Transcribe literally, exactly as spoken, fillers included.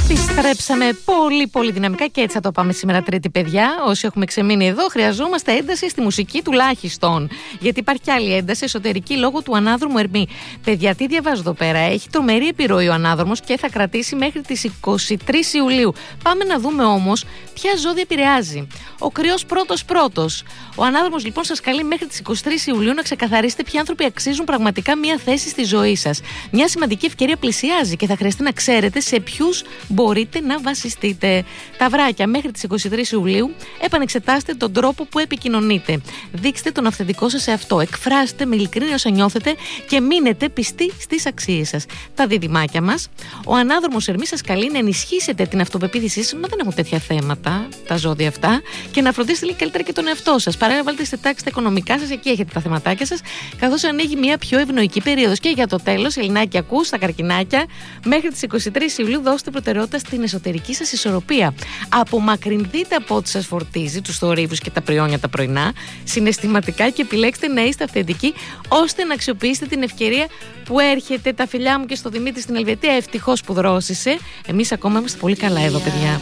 Επιστρέψαμε πολύ πολύ δυναμικά και έτσι θα το πάμε σήμερα Τρίτη, παιδιά. Όσοι έχουμε ξεμείνει εδώ, χρειαζόμαστε ένταση στη μουσική τουλάχιστον. Γιατί υπάρχει και άλλη ένταση εσωτερική λόγω του ανάδρομου Ερμή. Παιδιά, τι διαβάζω εδώ πέρα. Έχει τρομερή επιρροή ο ανάδρομος και θα κρατήσει μέχρι τις είκοσι τρεις Ιουλίου. Πάμε να δούμε όμως ποια ζώδια επηρεάζει. Ο κρυός πρώτος πρώτος. Ο ανάδρομος λοιπόν σας καλεί μέχρι τις είκοσι τρεις Ιουλίου να ξεκαθαρίσετε ποιοι άνθρωποι αξίζουν πραγματικά μια θέση στη ζωή σας. Μια σημαντική ευκαιρία πλησιάζει και θα χρειαστεί να ξέρετε σε ποιους μπορείτε να βασιστείτε. Ταυράκια, μέχρι τις είκοσι τρεις Ιουλίου επανεξετάστε τον τρόπο που επικοινωνείτε. Δείξτε τον αυθεντικό σας εαυτό. Εκφράστε με ειλικρίνεια όσα νιώθετε και μείνετε πιστοί στις αξίες σας. Τα διδυμάκια μας. Ο ανάδρομος Ερμή σας καλεί να ενισχύσετε την αυτοπεποίθησή σας, μα δεν έχουν τέτοια θέματα τα ζώδια αυτά, και να φροντίσετε λίγο καλύτερα και τον εαυτό σας. Παρά να βάλετε στη τάξη τα οικονομικά σας, εκεί έχετε τα θεματάκια σας, καθώς ανοίγει μια πιο ευνοϊκή περίοδος. Και για το τέλος, Ελληνάκι, ακούς τα καρκινάκια, μέχρι τις είκοσι τρεις Ιουλίου δώστε προτεραιότητα στην εσωτερική σας ισορροπία. Απομακρυνθείτε από ό,τι σας φορτίζει, τους θορύβους και τα πριόνια τα πρωινά, συναισθηματικά, και επιλέξτε να είστε αυθεντικοί, ώστε να αξιοποιήσετε την ευκαιρία που έρχεται. Τα φιλιά μου και στο Δημήτρη στην Ελβετία, ευτυχώς που δρόσησε. Εμείς ακόμα είμαστε πολύ καλά εδώ, παιδιά.